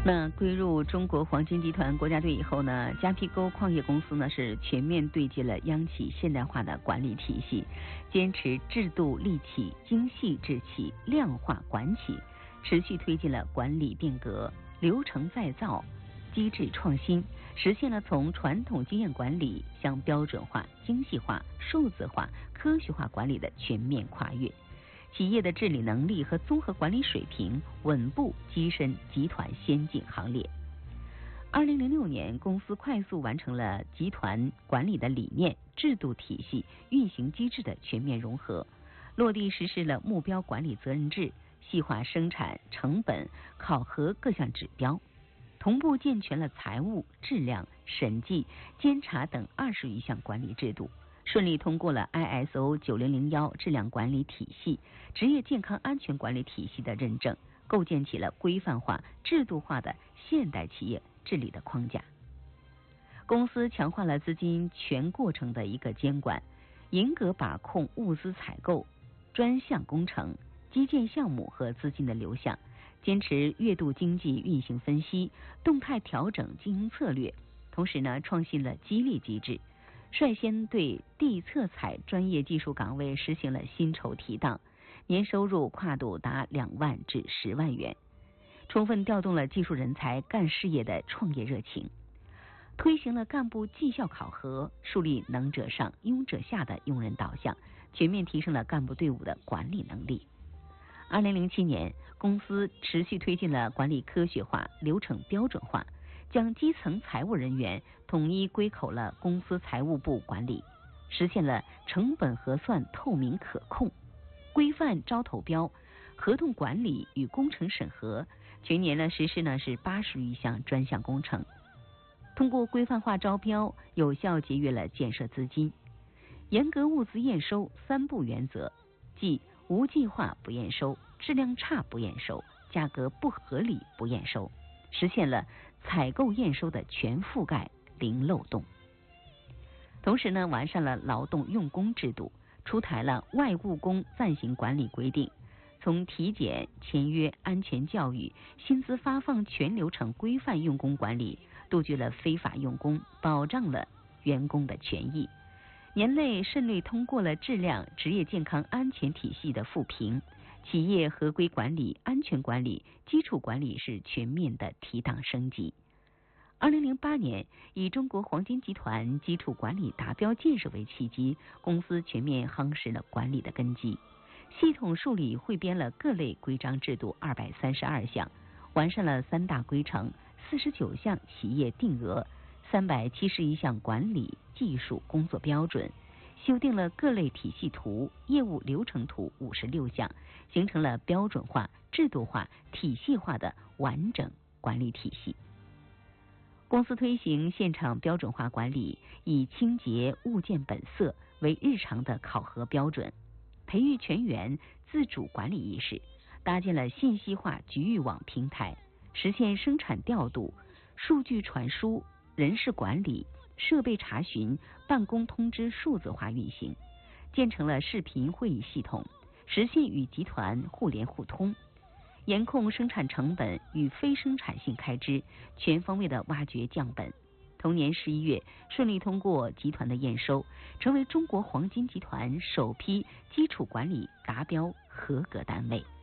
那归入中国黄金集团国家队以后呢，嘉邳沟矿业公司呢是全面对接了央企现代化的管理体系，坚持制度立企、精细治企、量化管企，持续推进了管理变革、流程再造、机制创新，实现了从传统经验管理向标准化、精细化、数字化、科学化管理的全面跨越。企业的治理能力和综合管理水平稳步跻身集团先进行列。2006年，公司快速完成了集团管理的理念、制度体系、运行机制的全面融合，落地实施了目标管理责任制，细化生产、成本、考核各项指标，同步健全了财务、质量、审计、监察等20余项管理制度，顺利通过了 ISO 9001质量管理体系、职业健康安全管理体系的认证，构建起了规范化、制度化的现代企业治理的框架。公司强化了资金全过程的一个监管，严格把控物资采购、专项工程、基建项目和资金的流向，坚持月度经济运行分析，动态调整经营策略，同时呢，创新了激励机制，率先对地测采专业技术岗位实行了薪酬提档，年收入跨度达2万至10万元，充分调动了技术人才干事业的创业热情，推行了干部绩效考核，树立能者上、庸者下的用人导向，全面提升了干部队伍的管理能力。2007年，公司持续推进了管理科学化、流程标准化，将基层财务人员统一归口了公司财务部管理，实现了成本核算透明可控，规范招投标、合同管理与工程审核，全年呢实施是80余项专项工程。通过规范化招标，有效节约了建设资金，严格物资验收3不原则，即无计划不验收、质量差不验收、价格不合理不验收，实现了采购验收的全覆盖、零漏洞。同时呢，完善了劳动用工制度，出台了外务工暂行管理规定，从体检、签约、安全教育、薪资发放全流程规范用工管理，杜绝了非法用工，保障了员工的权益。年内顺利通过了质量、职业健康安全体系的复评，企业合规管理、安全管理、基础管理是全面的提档升级。2008年，以中国黄金集团基础管理达标建设为契机，公司全面夯实了管理的根基，系统梳理汇编了各类规章制度232项，完善了3大规程、49项企业定额、371项管理技术工作标准，修订了各类体系图、业务流程图56项，形成了标准化、制度化、体系化的完整管理体系。公司推行现场标准化管理，以清洁物件本色为日常的考核标准，培育全员自主管理意识，搭建了信息化局域网平台，实现生产调度、数据传输、人事管理、设备查询、办公通知数字化运行，建成了视频会议系统，实现与集团互联互通，严控生产成本与非生产性开支，全方位的挖掘降本。同年11月，顺利通过集团的验收，成为中国黄金集团首批基础管理达标合格单位。